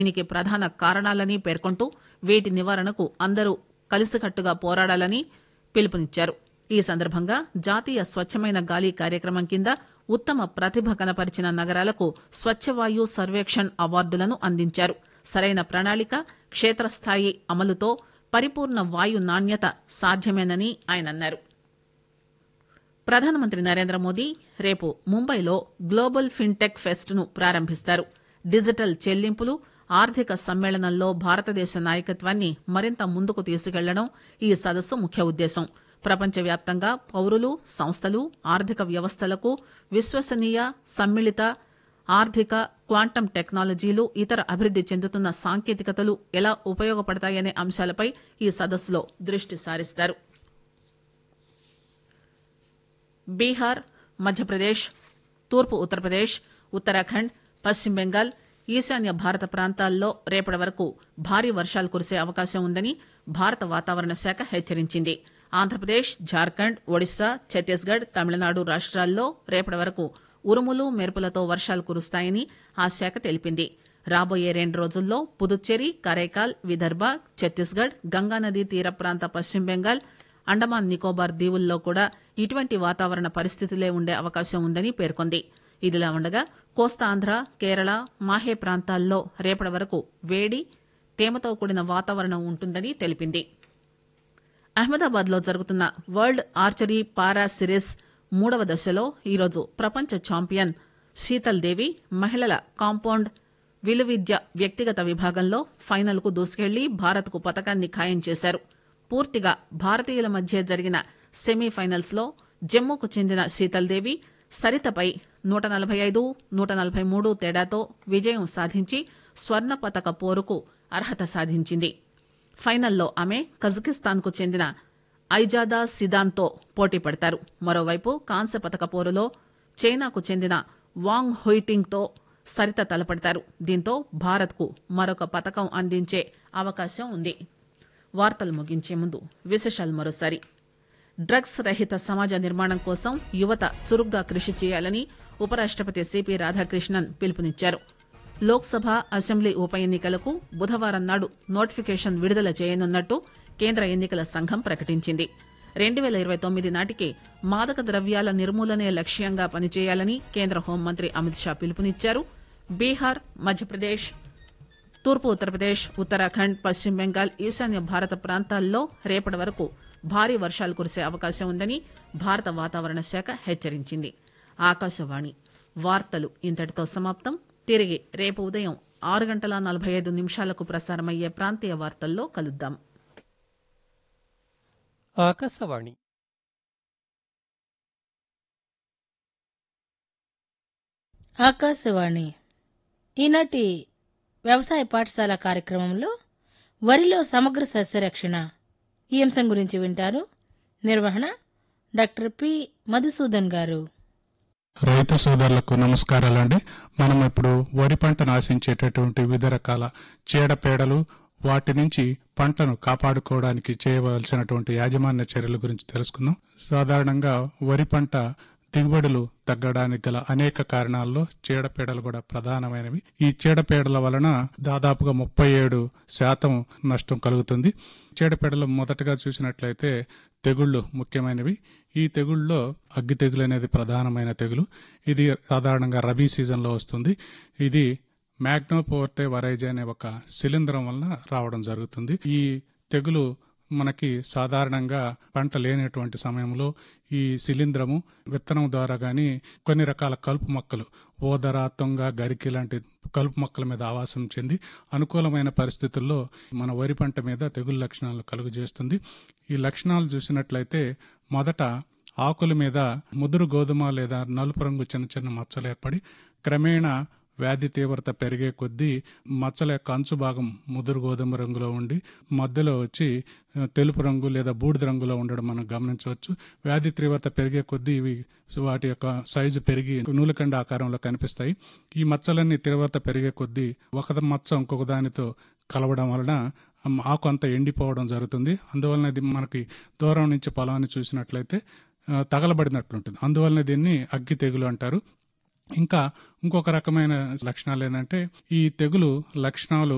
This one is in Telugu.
దీనికి ప్రధాన కారణాలని పేర్కొంటూ వీటి నివారణకు అందరూ కలిసికట్టుగా పోరాడాలని పిలుపునిచ్చారు. ఈ సందర్భంగా జాతీయ స్వచ్ఛమైన గాలి కార్యక్రమం కింద ఉత్తమ ప్రతిభ కనపరిచిన నగరాలకు స్వచ్ఛవాయు సర్వేక్షణ్ అవార్డులను అందించారు. సరైన ప్రణాళిక, క్షేత్రస్థాయి అమలుతో పరిపూర్ణ వాయు నాణ్యత సాధ్యమేనని ఆయన అన్నారు. ప్రధానమంత్రి నరేంద్ర మోదీ రేపు ముంబైలో గ్లోబల్ ఫిన్టెక్ ఫెస్ట్ ను ప్రారంభిస్తారు. డిజిటల్ చెల్లింపులు, ఆర్థిక సమ్మేళనంలో భారతదేశ నాయకత్వాన్ని మరింత ముందుకు తీసుకెళ్లడం ఈ సదస్సు ముఖ్య ఉద్దేశం. ప్రపంచవ్యాప్తంగా పౌరులు, సంస్థలు, ఆర్థిక వ్యవస్థలకు విశ్వసనీయ, సమ్మిళిత ఆర్థిక, క్వాంటం టెక్నాలజీలు, ఇతర అభివృద్ది చెందుతున్న సాంకేతికతలు ఎలా ఉపయోగపడతాయనే అంశాలపై ఈ సదస్సులో దృష్టి సారిస్తారు. బీహార్, మధ్యప్రదేశ్, తూర్పు ఉత్తరప్రదేశ్, ఉత్తరాఖండ్, పశ్చిమ బెంగాల్, ఈశాన్య భారత ప్రాంతాల్లో రేపటి వరకు భారీ వర్షాలు కురిసే అవకాశం ఉందని భారత వాతావరణ శాఖ హెచ్చరించింది. ఆంధ్రప్రదేశ్, జార్ఖండ్, ఒడిశా, ఛత్తీస్గఢ్, తమిళనాడు రాష్ట్రాల్లో రేపటి వరకు ఉరుములు, మెరుపులతో వర్షాలు కురుస్తాయని ఆ శాఖ తెలిపింది. రాబోయే 2 రోజుల్లో పుదుచ్చేరి, కరైకాల్, విదర్భ, ఛత్తీస్గఢ్, గంగానదీ తీర ప్రాంత పశ్చిమ బెంగాల్, అండమాన్ నికోబార్ దీవుల్లో కూడా ఇటువంటి వాతావరణ పరిస్థితులే ఉండే అవకాశం ఉందని పేర్కొంది. ఇదిలా ఉండగా కోస్తాంధ్ర, కేరళ, మాహే ప్రాంతాల్లో రేపటి వరకు వేడి, తేమతో కూడిన వాతావరణం ఉంటుందని తెలిపింది. అహ్మదాబాద్ లో జరుగుతున్న వరల్డ్ ఆర్చరీ పారా సిరీస్ 3వ దశలో ఈరోజు ప్రపంచ ఛాంపియన్ శీతల్ దేవి మహిళల కాంపౌండ్ విలువిద్య వ్యక్తిగత విభాగంలో ఫైనల్ కు దూసుకెళ్లి భారత్ కు పతకాన్ని ఖాయం చేశారు. పూర్తిగా భారతీయుల మధ్య జరిగిన సెమీఫైనల్స్ లో జమ్మూకు చెందిన శీతల్ దేవి సరితపై 145, 143 తేడాతో విజయం సాధించి స్వర్ణ పతక పోరుకు అర్హత సాధించింది. ఫైనల్లో ఆమె కజకిస్తాన్ కు చెందిన ఐజాదా సిదాన్తో పోటీ పడతారు. మరోవైపు కాంస్య పతక పోరులో చైనాకు చెందిన వాంగ్ హుయిటింగ్ తో సరిత తలపడతారు. దీంతో భారత్ కు మరొక పతకం అందించే అవకాశం ఉంది. వార్తలు ముగించే ముందు విశేషాలు మరోసారి. డ్రగ్స్ రహిత సమాజ నిర్మాణం కోసం యువత చురుగ్గా కృషి చేయాలని ఉపరాష్టపతి సిపి రాధాకృష్ణన్ పిలుపునిచ్చారు. లోక్సభ, అసెంబ్లీ ఉప ఎన్నికలకు బుధవారం నాడు నోటిఫికేషన్ విడుదల చేయనున్నట్టు కేంద్ర ఎన్నికల సంఘం ప్రకటించింది. 2029 నాటికి మాదక ద్రవ్యాల నిర్మూలనే లక్ష్యంగా పనిచేయాలని కేంద్ర హోంమంత్రి అమిత్ షా పిలుపునిచ్చారు. బీహార్, మధ్యప్రదేశ్, తూర్పు ఉత్తరప్రదేశ్, ఉత్తరాఖండ్, పశ్చిమ బెంగాల్, ఈశాన్య భారత ప్రాంతాల్లో రేపటి వరకు భారీ వర్షాలు కురిసే అవకాశం ఉందని భారత వాతావరణ శాఖ హెచ్చరించింది. ఆకాశవాణి వార్తలు ఇంతటితో సమాప్తం. తిరిగి రేపు ఉదయం 6:45 ప్రసారమయ్యే ప్రాంతీయ వార్తల్లో కలుద్దాం. ఆకాశవాణి ఆకాశవాణి ఈనాటి వ్యవసాయ పాఠశాల కార్యక్రమంలో వరిలో సమగ్ర సస్యరక్షణ ఈ అంశం గురించి వింటారు. నిర్వహణ డాక్టర్ పి మధుసూదన్ గారు. రైతు సోదరులకు నమస్కారాలండి. మనం ఇప్పుడు వరి పంటను ఆశించేటటువంటి వివిధ రకాల చీడపీడలు, వాటి నుంచి పంటను కాపాడుకోవడానికి చేయవలసినటువంటి యాజమాన్య చర్యల గురించి తెలుసుకుందాం. సాధారణంగా వరి పంట దిగుబడులు తగ్గడానికి గల అనేక కారణాల్లో చీడపీడలు కూడా ప్రధానమైనవి. ఈ చీడపీడల వలన దాదాపుగా 37% నష్టం కలుగుతుంది. చీడపీడలు మొదటగా చూసినట్లయితే తెగుళ్లు ముఖ్యమైనవి. ఈ తెగుళ్ళలో అగ్గి తెగులు అనేది ప్రధానమైన తెగులు. ఇది సాధారణంగా రబీ సీజన్లో వస్తుంది. ఇది మ్యాగ్నోపోర్టే వరైజే అనే ఒక శిలీంధ్రం వలన రావడం జరుగుతుంది. ఈ తెగులు మనకి సాధారణంగా పంట లేనటువంటి సమయంలో ఈ శిలీంధ్రము విత్తనం ద్వారా గాని కొన్ని రకాల కలుపు మొక్కలు, ఓదర, తొంగ, గరికి లాంటి కలుపు మొక్కల మీద ఆవాసం చెంది అనుకూలమైన పరిస్థితుల్లో మన వరి పంట మీద తెగులు లక్షణాలు కలుగజేస్తుంది. ఈ లక్షణాలు చూసినట్లయితే మొదట ఆకుల మీద ముదురు గోధుమ లేదా నలుపు రంగు చిన్న చిన్న మచ్చలు ఏర్పడి క్రమేణా వ్యాధి తీవ్రత పెరిగే కొద్దీ మచ్చల యొక్క అంచు భాగం ముదురు గోధుమ రంగులో ఉండి మధ్యలో వచ్చి తెలుపు రంగు లేదా బూడిద రంగులో ఉండడం మనం గమనించవచ్చు. వ్యాధి తీవ్రత పెరిగే కొద్దీ ఇవి వాటి యొక్క సైజు పెరిగి నూలుకండ ఆకారంలో కనిపిస్తాయి. ఈ మచ్చలన్నీ తీవ్రత పెరిగే కొద్దీ ఒక మచ్చ ఇంకొక దానితో కలవడం వలన ఆకు అంతా ఎండిపోవడం జరుగుతుంది. అందువలన ఇది మనకి దూరం నుంచి పొలాన్ని చూసినట్లయితే తగలబడినట్లుంటుంది. అందువలన దీన్ని అగ్గి తెగులు అంటారు. ఇంకా ఇంకొక రకమైన లక్షణాలు ఏంటంటే ఈ తెగులు లక్షణాలు